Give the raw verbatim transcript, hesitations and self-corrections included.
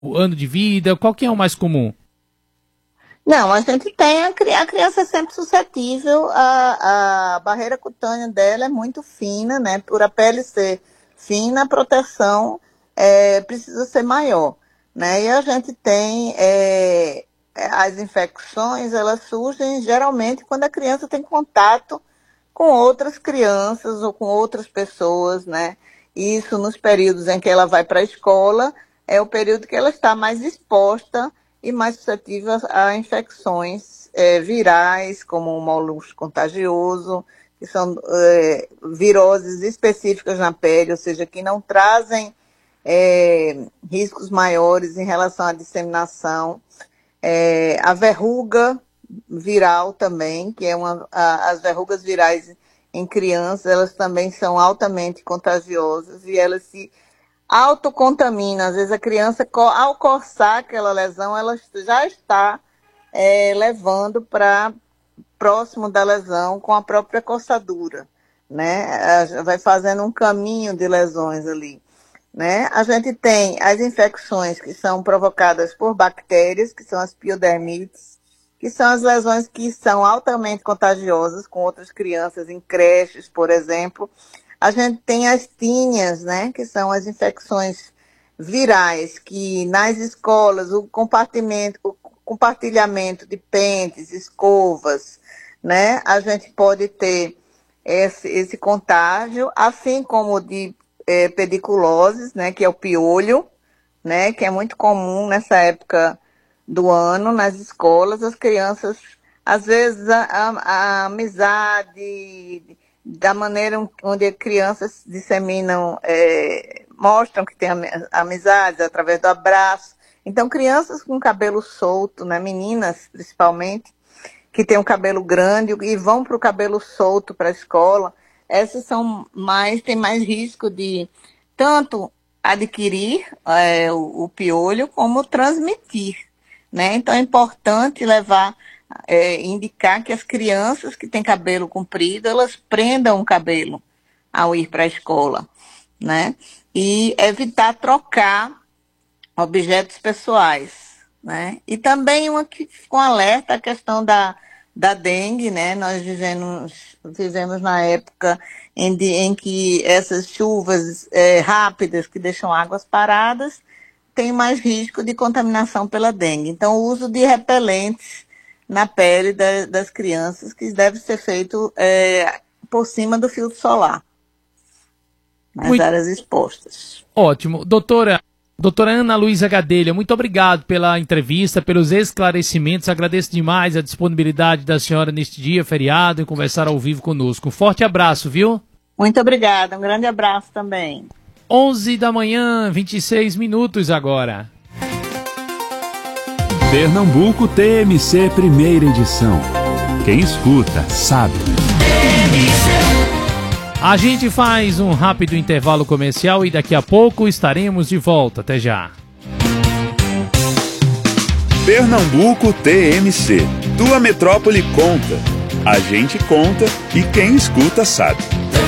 o ano de vida? Qual que é o mais comum? Não, a gente tem, a, cri- a criança é sempre suscetível, a, a barreira cutânea dela é muito fina, né? Por a pele ser fina, a proteção é, precisa ser maior, né? E a gente tem, é, é, as infecções, elas surgem geralmente quando a criança tem contato com outras crianças ou com outras pessoas, né? Isso nos períodos em que ela vai para a escola, é o período que ela está mais exposta e mais suscetível a infecções é, virais, como o molusco contagioso, que são é, viroses específicas na pele, ou seja, que não trazem é, riscos maiores em relação à disseminação. É, a verruga viral também, que é uma, a, as verrugas virais em crianças, elas também são altamente contagiosas e elas se autocontamina. Às vezes a criança, ao coçar aquela lesão, ela já está é, levando para próximo da lesão com a própria coçadura, né? Vai fazendo um caminho de lesões ali, né? A gente tem as infecções que são provocadas por bactérias, que são as piodermites, que são as lesões que são altamente contagiosas com outras crianças em creches, por exemplo. A gente tem as tínias, né, que são as infecções virais, que nas escolas o compartimento, o compartilhamento de pentes, escovas, né, a gente pode ter esse, esse contágio, assim como de é, pediculoses, né, que é o piolho, né, que é muito comum nessa época do ano nas escolas. As crianças, às vezes, a, a, a amizade, da maneira onde crianças disseminam, é, mostram que tem amizades através do abraço. Então, crianças com cabelo solto, né, meninas principalmente, que têm um cabelo grande e vão para o cabelo solto para a escola, essas são mais, têm mais risco de tanto adquirir é, o, o piolho como transmitir, né? Então é importante levar, é, indicar que as crianças que têm cabelo comprido, elas prendam o cabelo ao ir para a escola, né? E evitar trocar objetos pessoais, né? E também uma que ficou alerta a questão da, da dengue, né? Nós vivemos, vivemos na época em, de, em que essas chuvas é, rápidas que deixam águas paradas tem mais risco de contaminação pela dengue. Então, o uso de repelentes na pele da, das crianças, que deve ser feito é, por cima do filtro solar, nas Muito áreas expostas. ótimo. Doutora, doutora Ana Luísa Gadelha, muito obrigado pela entrevista, pelos esclarecimentos. Agradeço demais a disponibilidade da senhora neste dia, feriado, em conversar ao vivo conosco. Um forte abraço, viu? Muito obrigada. Um grande abraço também. onze da manhã, vinte e seis minutos agora. Pernambuco T M C primeira edição. Quem escuta, sabe. A gente faz um rápido intervalo comercial e daqui a pouco estaremos de volta. Até já. Pernambuco T M C. Tua metrópole conta. A gente conta e quem escuta sabe.